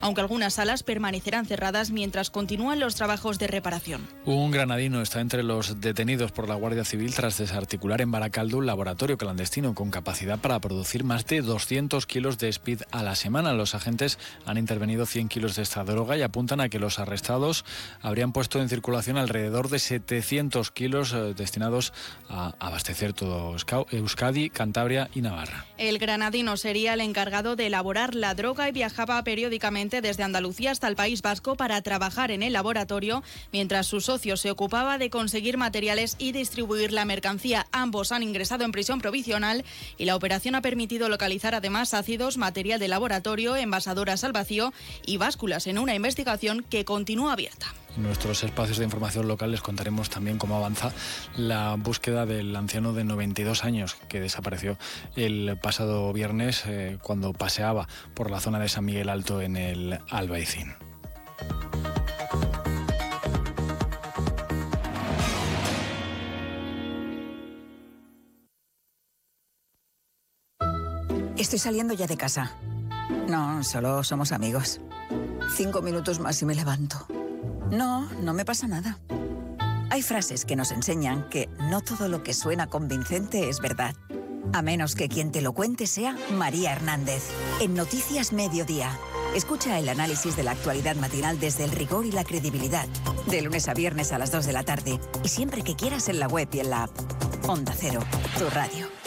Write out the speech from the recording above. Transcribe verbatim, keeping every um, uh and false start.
aunque algunas salas permanecerán cerradas mientras continúan los trabajos de reparación. Un granadino está entre los detenidos por la Guardia Civil tras desarticular en Baracaldo un laboratorio clandestino con capacidad para producir más de doscientos kilos de speed a la semana. Los agentes han intervenido cien kilos de esta droga y apuntan a que los arrestados habrían puesto en circulación alrededor de setecientos kilos eh, destinados a abastecer todo Euskadi, Cantabria y Navarra. El granadino sería el encargado de elaborar la droga y viajaba periódicamente desde Andalucía hasta el País Vasco para trabajar en el laboratorio, mientras su socio se ocupaba de conseguir materiales y distribuir la mercancía. Ambos han ingresado en prisión provisional y la operación ha permitido localizar además ácidos, material de laboratorio, envasadoras al vacío y básculas en una investigación que continúa abierta. En nuestros espacios de información local les contaremos también cómo avanza la búsqueda del anciano de noventa y dos años que desapareció el pasado viernes eh, cuando paseaba por la zona de San Miguel Alto en el Albaicín. Estoy saliendo ya de casa. No, solo somos amigos. Cinco minutos más y me levanto. No, no me pasa nada. Hay frases que nos enseñan que no todo lo que suena convincente es verdad. A menos que quien te lo cuente sea María Hernández. En Noticias Mediodía. Escucha el análisis de la actualidad matinal desde el rigor y la credibilidad. De lunes a viernes a las dos de la tarde. Y siempre que quieras en la web y en la app. Onda Cero, tu radio.